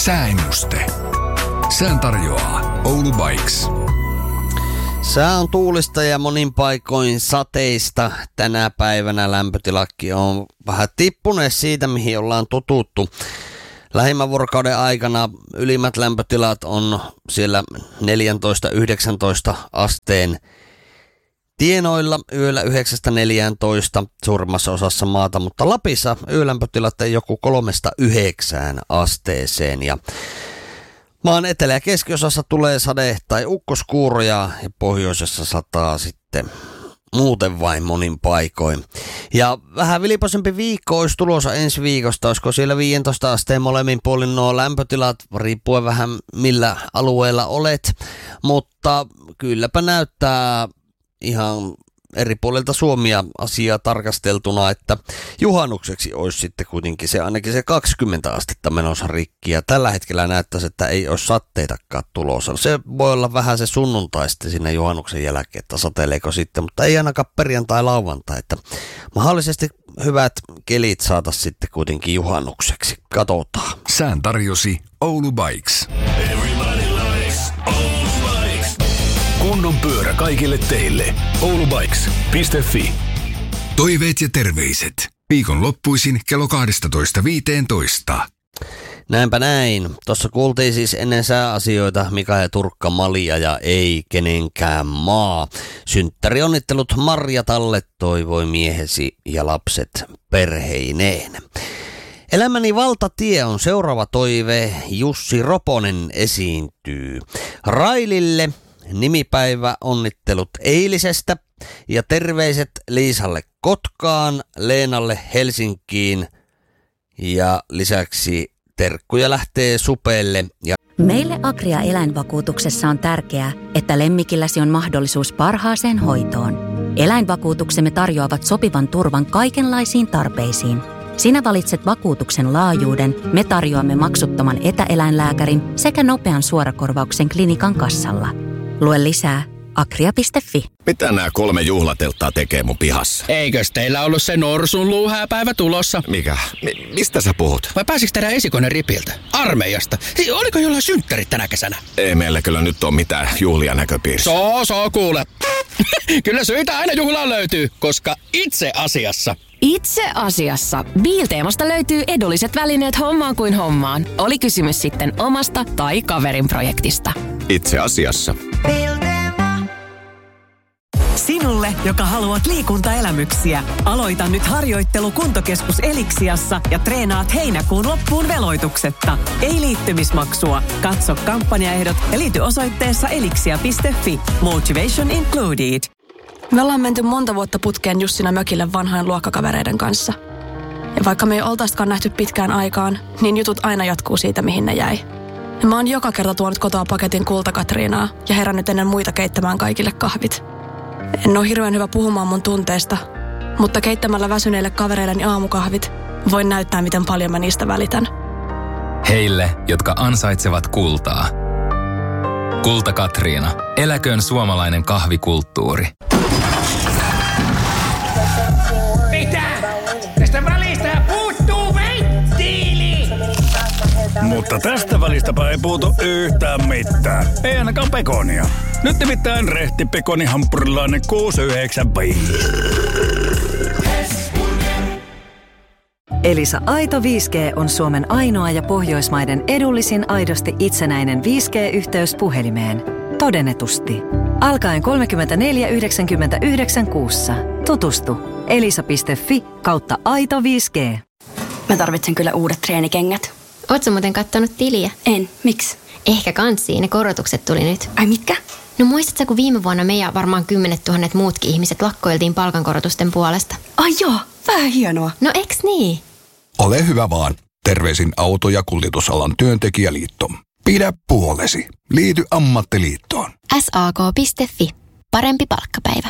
Sääennuste. Sään tarjoaa Oulu Bikes. Sää on tuulista ja monin paikoin sateista. Tänä päivänä lämpötilakki on vähän tippuneet siitä, mihin ollaan totuttu. Lähimmän vuorokauden aikana ylimmät lämpötilat on siellä 14-19 asteen tienoilla, yöllä 9-14 suurimmassa osassa maata, mutta Lapissa yölämpötilat ei joku 3-9 asteeseen ja maan etelä- ja keskiosassa tulee sade- tai ukkoskuuroja ja pohjoisessa sataa sitten muuten vain monin paikoin. Ja vähän vilipoisempi viikko olisi tulossa ensi viikosta, olisiko siellä 15 asteen molemmin puolin nuo lämpötilat, riippuen vähän millä alueella olet, mutta kylläpä näyttää ihan eri puolilta Suomia asiaa tarkasteltuna, että juhannukseksi olisi sitten kuitenkin ainakin se 20 astetta menossa rikki. Ja tällä hetkellä näyttäisi, että ei ole satteitakaan tulossa. Se voi olla vähän se sunnuntai sitten siinä juhannuksen jälkeen, että sateleeko sitten, mutta ei ainakaan perjantai-lauantai. Että mahdollisesti hyvät kelit saataisiin sitten kuitenkin juhannukseksi. Katsotaan. Sään tarjosi Oulu Bikes. Kunnon pyörä kaikille teille. oulubikes.fi. Toiveet ja terveiset. Viikon loppuisin kello 12.15. Näinpä näin. Tuossa kuultiin siis ennen sääasioita Mika ja Turkka Malia ja ei kenenkään maa. Synttärionnittelut Marjatalle, toivoi miehesi ja lapset perheineen. Elämäni valtatie on seuraava toive. Jussi Roponen esiintyy. Railille nimipäivä onnittelut eilisestä ja terveiset Liisalle Kotkaan, Leenalle Helsinkiin ja lisäksi terkkuja lähtee Supelle. Meille Agria eläinvakuutuksessa on tärkeää, että lemmikilläsi on mahdollisuus parhaaseen hoitoon. Eläinvakuutuksemme tarjoavat sopivan turvan kaikenlaisiin tarpeisiin. Sinä valitset vakuutuksen laajuuden, me tarjoamme maksuttoman etäeläinlääkärin sekä nopean suorakorvauksen klinikan kassalla. Lue lisää agria.fi. Mitä nämä 3 juhlatelttaa tekee mun pihassa? Eikös teillä ollut se norsun luuhääpäivä tulossa? Mikä? Mistä sä puhut? Vai pääsikö teidän esikoinen ripiltä? Armeijasta? Oliko jollain synttärit tänä kesänä? Ei meillä kyllä nyt ole mitään juhlia näköpiirissä. Kuule. Kyllä syitä aina juhlaan löytyy, koska itse asiassa Biilteemasta löytyy edulliset välineet hommaan kuin hommaan. Oli kysymys sitten omasta tai kaverin projektista. Itse asiassa. Sinulle, joka haluat liikuntaelämyksiä, aloita nyt harjoittelu Kuntokeskus Elixiassa ja treenaat heinäkuun loppuun veloituksetta. Ei liittymismaksua. Katso kampanjaehdot ja liity osoitteessa elixia.fi. Motivation included. Me ollaan menty monta vuotta putkeen Jussina mökille vanhojen luokkakavereiden kanssa. Ja vaikka me ei oltaisikaan nähty pitkään aikaan, niin jutut aina jatkuu siitä, mihin ne jäi. Ja mä oon joka kerta tuonut kotoa paketin kultakatriinaa ja herännyt ennen muita keittämään kaikille kahvit. En ole hirveän hyvä puhumaan mun tunteista, mutta keittämällä väsyneille kavereilleni aamukahvit voin näyttää, miten paljon mä niistä välitän. Heille, jotka ansaitsevat kultaa. Kulta Katriina. Eläköön suomalainen kahvikulttuuri. Mitä? Tästä välistä puuttuu venttiili! Mutta tästä välistäpä ei puutu yhtään mitään. Ei ainakaan pekonia. Nyt nimittäin rehti pekonihampurilainen 6,95. Elisa Aito 5G on Suomen ainoa ja Pohjoismaiden edullisin aidosti itsenäinen 5G-yhteys puhelimeen. Todennetusti. Alkaen 34,99 kuussa. Tutustu. elisa.fi/Aito 5G. Mä tarvitsen kyllä uudet treenikengät. Ootko muuten kattonut tiliä? En. Miksi? Ehkä kanssiin. Ne korotukset tuli nyt. Ai mitkä? No muistatko, kun viime vuonna me ja varmaan 10 000 muutkin ihmiset lakkoiltiin palkankorotusten puolesta? Ai joo, vähän hienoa. No eks niin? Ole hyvä vaan. Terveisin auto- ja kuljetusalan työntekijäliitto. Pidä puolesi. Liity ammattiliittoon. SAK.fi. Parempi palkkapäivä.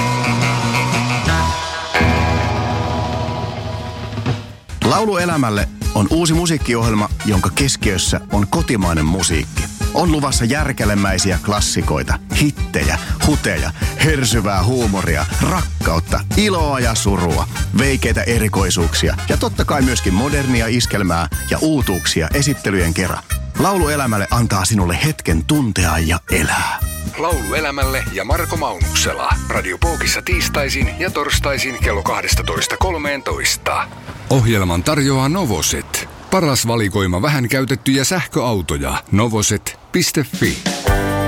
Laulu elämälle on uusi musiikkiohjelma, jonka keskiössä on kotimainen musiikki. On luvassa järkälemäisiä klassikoita, hittejä, huteja, hersyvää huumoria, rakkautta, iloa ja surua, veikeitä erikoisuuksia ja totta kai myöskin modernia iskelmää ja uutuuksia esittelyjen kera. Laulu Elämälle antaa sinulle hetken tuntea ja elää. Laulu Elämälle ja Marko Maunuksela. Radio Pookissa tiistaisin ja torstaisin kello 12.13. Ohjelman tarjoaa Novoset. Paras valikoima vähän käytettyjä sähköautoja. Novoset.fi.